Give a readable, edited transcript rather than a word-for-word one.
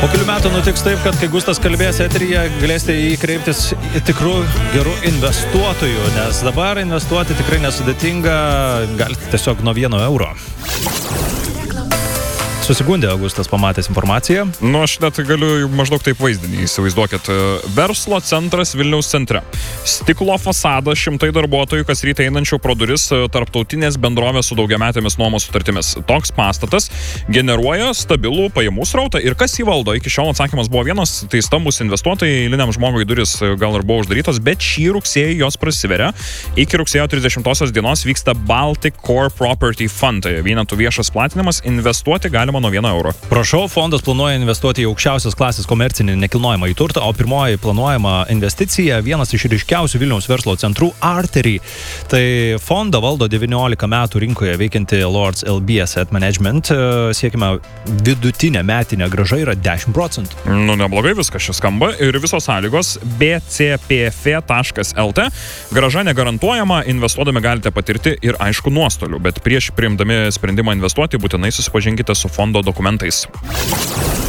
Po kelių metų nutiks taip, kad kai Gustas kalbės eteryje, galėsite į jį kreiptis į tikrų gerų investuotojų, nes dabar investuoti tikrai nesudėtinga, galite tiesiog nuo 1 euro. Susigundė Augustas pamatęs informaciją. Aš net galiu maždaug taip vaizdinį. Įsivaizduokit, verslo centras Vilniaus centre. Stiklo fasadas, 100 darbuotojų, kas ryte einančių pro duris, tarptautinės bendrovės su daugiametėmis nuomos sutartimis. Toks pastatas generuoja stabilų pajamų srautą. Ir kas jį valdo? Iki šiol atsakymas buvo vienas, tai stambus investuotojai, eiliniam žmogui duris gal ir buvo uždarytos, bet šį rugsėjį jos prasiveria. Iki rugsėjo 30 dienos vyksta Baltic Core Property Fund. Vienetų viešas platinimas, investuoti galima nuo 1 euro. Prašau, fondas planuoja investuoti į aukščiausios klasės komercinį nekilnojamą į turtą, o pirmoji planuojama investicija vienas iš ryškiausių Vilniaus verslo centrų Artery. Tai fondą valdo 19 metų rinkoje veikianti Lords LB Asset Management. Siekime, vidutinė metinė grąža yra 10%. Neblogai viskas čia skamba ir visos sąlygos bcpf.lt. Grąža negarantuojama, investuodami galite patirti ir aišku nuostolių, bet prieš priimdami sprendimą investuoti būtinai susipažinkite su fondo dokumentais.